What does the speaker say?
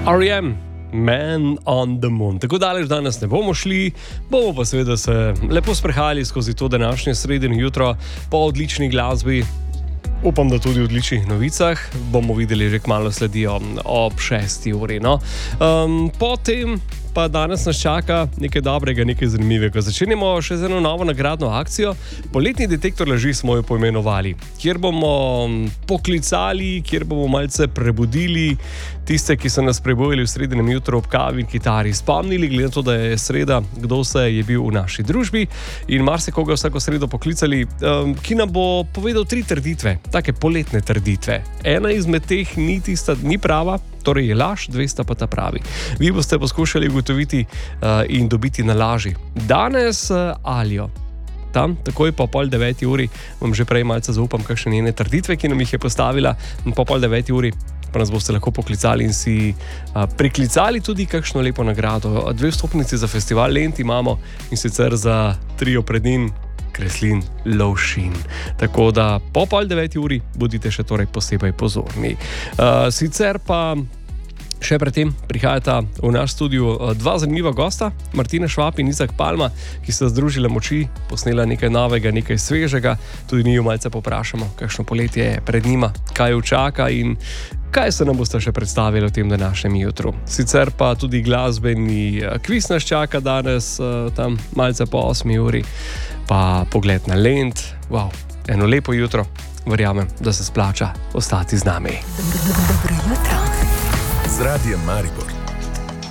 R.E.M. Man on the Moon. Tako daleč danes ne bomo šli, bomo pa seveda se lepo sprehajali skozi to današnje sredino jutro po odlični glasbi. Upam, da tudi v odličnih novicah. Bomo videli, že kmalu sledijo ob 6. uri. No? Potem pa danes nas čaka nekaj dobrega, nekaj zanimivega. Začenjamo še z eno novo nagradno akcijo. Poletni detektor laži smo jo poimenovali, kjer bomo poklicali, kjer bomo malce prebudili tiste, ki so nas prebujali v sredinem jutru ob kavi in kitari. Spomnili, glede na to, da je sreda, kdo se je bil v naši družbi in marsikoga vsako sredo poklicali, ki nam bo povedal 3 trditve, take poletne trditve. Ena izmed teh ni prava, torej je laž, 200 pa ta pravi. Vi boste poskušali ugotoviti in dobiti na laži. Danes Aljo. Tam, takoj po 8:30 uri, vam že prej malce zaupam, kakšne njene trditve, ki nam jih je postavila, in po 8:30 uri pa nas boste lahko poklicali in si priklicali tudi kakšno lepo nagrado. 2 vstopnici za festival Lent imamo, in sicer za trio Predin, Kreslin, Lovšin. Tako da po 8:30 uri bodite še torej posebej pozorni. Sicer pa še predtem prihajata v naš studio 2 zanimiva gosta, Martina Švab in Izak Palma, ki sta združila moči, posnela nekaj novega, nekaj svežega. Tudi njiju malce poprašamo, kakšno poletje je pred njima, kaj jo čaka in kaj se nam boste še predstavili v tem današnjem jutru. Sicer pa tudi glasbeni kviz nas čaka danes, tam malce po 8. uri, pa pogled na Lent. Wow, eno lepo jutro. Verjamem, da se splača ostati z nami. Dobro jutro. Z Radiem Maribor.